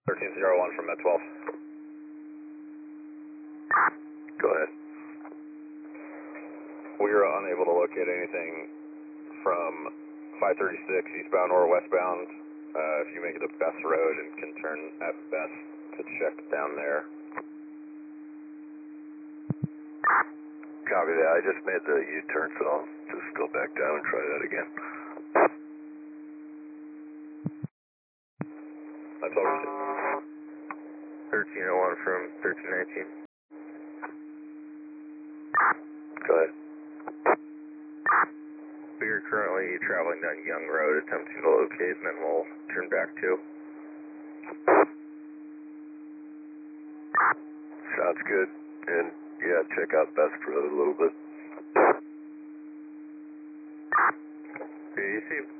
1301 from Med 12. Go ahead. We are unable to locate anything from 536 eastbound or westbound. If you make it the best road and can turn at best to check down there. Copy that. I just made the U-turn, so I'll just go back down and try that again. That's all we 1301 from 1319. Go ahead. We are currently traveling down Young Road, attempting to locate, and then we'll turn back to. Sounds good. And yeah, check out Best Road a little bit. You see